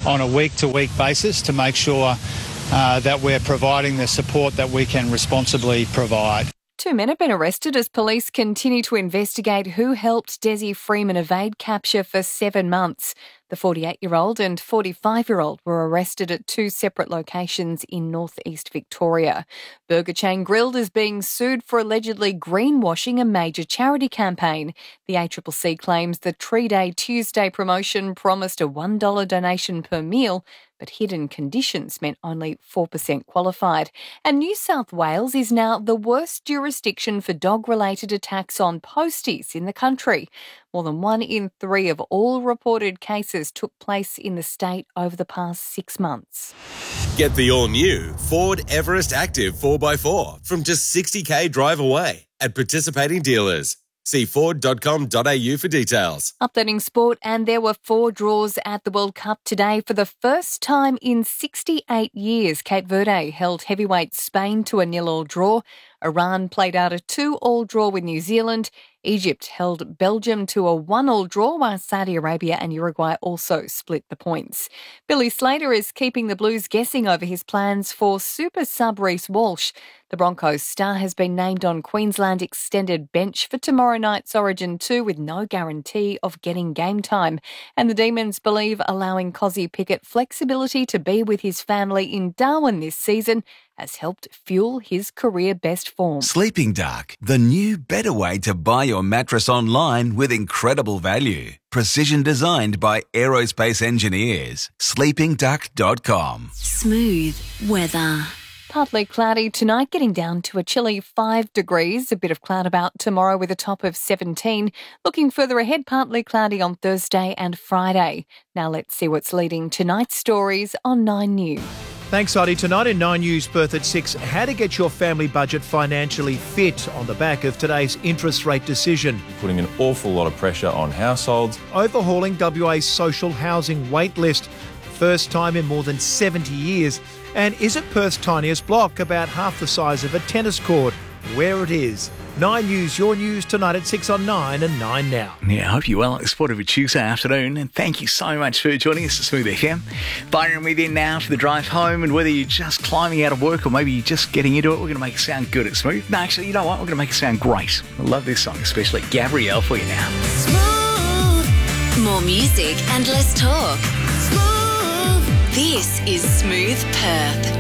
on a week-to-week basis to make sure that we're providing the support that we can responsibly provide. 2 men have been arrested as police continue to investigate who helped Desi Freeman evade capture for 7 months. The 48-year-old and 45-year-old were arrested at 2 separate locations in northeast Victoria. Burger chain Grilled is being sued for allegedly greenwashing a major charity campaign. The ACCC claims the Tree Day Tuesday promotion promised a $1 donation per meal, but hidden conditions meant only 4% qualified. And New South Wales is now the worst jurisdiction for dog-related attacks on posties in the country. More than 1 in 3 of all reported cases took place in the state over the past 6 months. Get the all-new Ford Everest Active 4x4 from just $60,000 drive away at participating dealers. See Ford.com.au for details. Updating sport, and there were 4 draws at the World Cup today. For the first time in 68 years, Cape Verde held heavyweight Spain to a 0-0 draw. Iran played out a 2-2 draw with New Zealand. Egypt held Belgium to a 1-1 draw, while Saudi Arabia and Uruguay also split the points. Billy Slater is keeping the Blues guessing over his plans for super sub Reece Walsh. The Broncos star has been named on Queensland extended bench for tomorrow night's Origin 2 with no guarantee of getting game time. And the Demons believe allowing Cozzy Pickett flexibility to be with his family in Darwin this season has helped fuel his career best form. Sleeping Dark, the new better way to buy your mattress online with incredible value. Precision designed by aerospace engineers. sleepingduck.com. Smooth weather. Partly cloudy tonight, getting down to a chilly 5 degrees. A bit of cloud about tomorrow with a top of 17. Looking further ahead, partly cloudy on Thursday and Friday. Now let's see what's leading tonight's stories on 9 News. Thanks, Heidi. Tonight in 9 News, Perth at 6, how to get your family budget financially fit on the back of today's interest rate decision. Putting an awful lot of pressure on households. Overhauling WA's social housing wait list. First time in more than 70 years. And is it Perth's tiniest block, about half the size of a tennis court? Where it is. 9 News, your news tonight at 6 on 9 and 9 now. Yeah, I hope you're well. It's sport of a Tuesday afternoon, and thank you so much for joining us at Smooth FM. Byron with you now for the drive home, and whether you're just climbing out of work or maybe you're just getting into it, we're going to make it sound good at Smooth. No, actually, you know what? We're going to make it sound great. I love this song, especially Gabrielle for you now. Smooth. More music and less talk. Smooth. This is Smooth Perth.